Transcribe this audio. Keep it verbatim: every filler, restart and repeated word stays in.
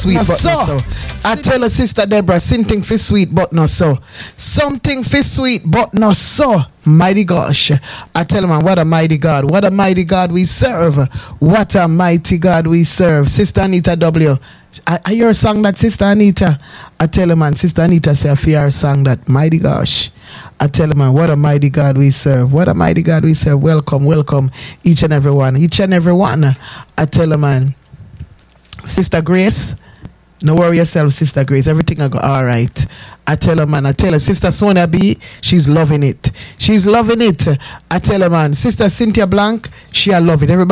sweet but so. not so. I tell her sister Deborah, something for sweet but not so. Something for sweet but not so. Mighty gosh. I tell her, man, what a mighty God. What a mighty God we serve. What a mighty God we serve. Sister Anita W. I, I hear a song that Sister Anita. I tell her, man, Sister Anita say I fear a song that mighty gosh. I tell her, man, what a mighty God we serve. What a mighty God we serve. Welcome, welcome, each and every one. Each and every one. I tell her, man, Sister Grace, no worry yourself, Sister Grace. Everything I go all right. I tell her, man. I tell her, Sister Sonia B, she's loving it. She's loving it. I tell her, man. Sister Cynthia Blank, she I love it. Everybody.